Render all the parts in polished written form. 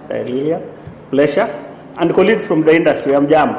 Lilia. Pleasure. And colleagues from the industry, hamjambo.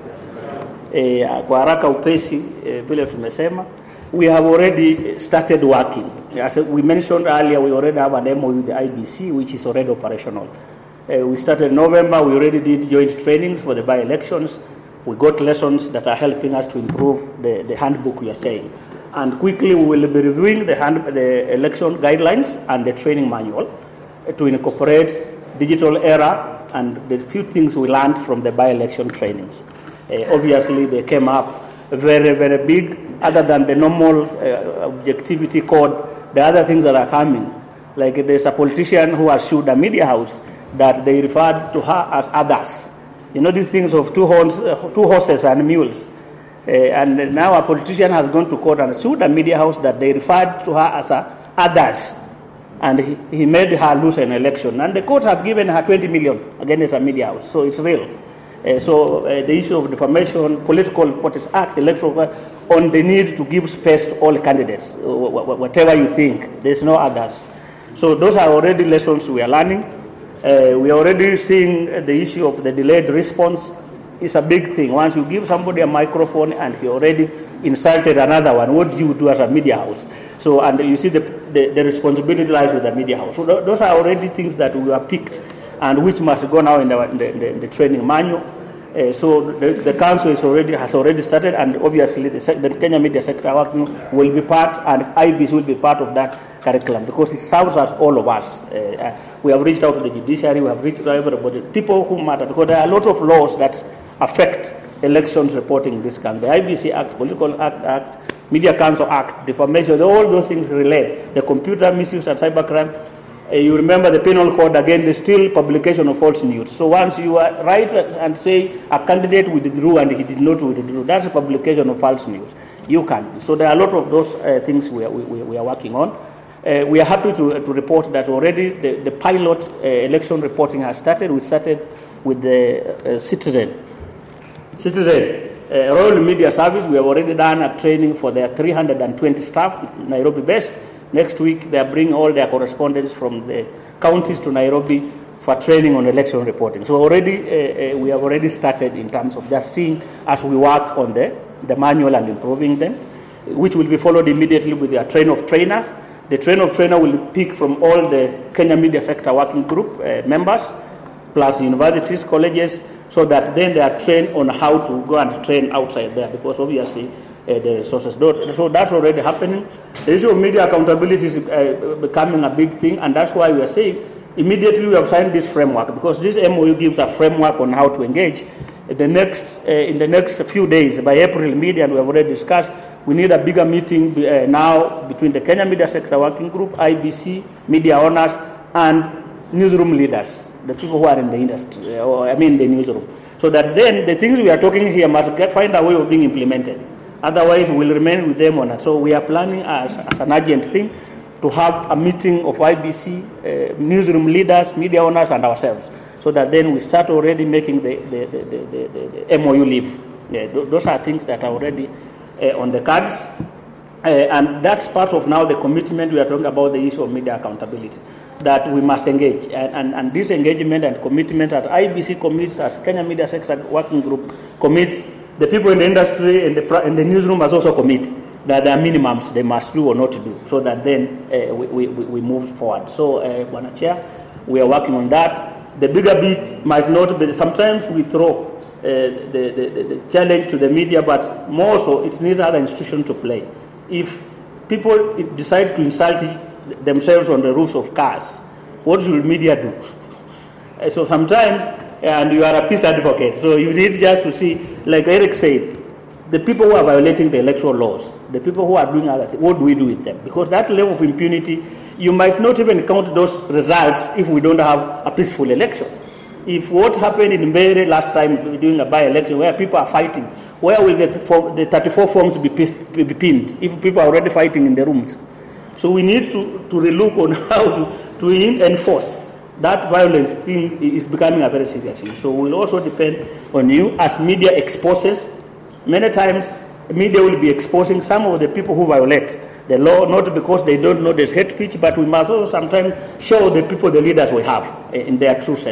Kwa haraka upesi vile tumesema, we have already started working. As we mentioned earlier, we already have an MOU with the IBC, which is already operational. We started in November. We already did joint trainings for the by-elections. We got lessons that are helping us to improve the handbook, we are saying. And quickly, we will be reviewing the election guidelines and the training manual to incorporate digital era and the few things we learned from the by-election trainings. Obviously, they came up very, very big. Other than the normal objectivity code, the other things that are coming, like there's a politician who has sued a media house that they referred to her as others. You know, these things of two horses and mules. And now a politician has gone to court and sued a media house that they referred to her as others. And he made her lose an election. And the courts have given her 20 million against a media house. So it's real. So the issue of defamation, Political Reporters Act, electoral, on the need to give space to all candidates, whatever you think. There's no others. So those are already lessons we are learning. We are already seeing the issue of the delayed response. It's a big thing. Once you give somebody a microphone and he already insulted another one, what do you do as a media house? So, and you see the responsibility lies with the media house. So those are already things that we are picked and which must go now in the training manual. So the council has already started, and obviously the Kenya Media Sector Working will be part, and IBC will be part of that curriculum because it serves us, all of us. We have reached out to the judiciary, we have reached out to everybody, people who matter, because there are a lot of laws that affect elections reporting in this country. The IBC Act, Political Act, Media Council Act, defamation, all those things relate. The computer misuse and cybercrime. You remember the penal code, again, there's still publication of false news. So once you write and say a candidate withdrew and he did not withdraw, that's a publication of false news. You can't. So there are a lot of those things we are working on. We are happy to report that already the pilot election reporting has started. We started with the Citizen Royal Media Service. We have already done a training for their 320 staff, Nairobi based. Next week, they are bringing all their correspondents from the counties to Nairobi for training on election reporting. So already, we have already started in terms of just seeing as we work on the manual and improving them, which will be followed immediately with their train of trainers. The train of trainer will pick from all the Kenya Media Sector Working Group members, plus universities, colleges, so that then they are trained on how to go and train outside there, because obviously the resources don't. So that's already happening. The issue of media accountability is becoming a big thing, and that's why we are saying immediately we have signed this framework, because this MOU gives a framework on how to engage. In the next few days, by April media, and we have already discussed, we need a bigger meeting now between the Kenya Media Sector Working Group, IBC, media owners, and newsroom leaders, the people who are in the industry, the newsroom. So that then the things we are talking here must find a way of being implemented. Otherwise, we'll remain with them on it. So we are planning as an urgent thing to have a meeting of IBC, newsroom leaders, media owners, and ourselves, so that then we start already making the MOU live. Those are things that are already on the cards. And that's part of now the commitment we are talking about, the issue of media accountability, that we must engage. And this engagement and commitment that IBC commits, as Kenya Media Sector Working Group commits, the people in the industry and the newsroom must also commit that there are minimums they must do or not do, so that then we move forward. So, Bwana Chair, we are working on that. The bigger bit might not be, sometimes we throw the challenge to the media, but more so it needs other institutions to play. If people decide to insult themselves on the roofs of cars, what should media do? So sometimes, and you are a peace advocate, so you need just to see, like Eric said, the people who are violating the electoral laws, the people who are doing other things, what do we do with them? Because that level of impunity, you might not even count those results if we don't have a peaceful election. If what happened in Mbeere last time during a by-election where people are fighting, where will the 34 forms be pinned if people are already fighting in the rooms? So we need to relook on how to enforce. That violence thing is becoming a very serious thing. So we'll also depend on you as media exposes. Many times, media will be exposing some of the people who violate the law, not because they don't know there's hate speech, but we must also sometimes show the people, the leaders we have in their true sense.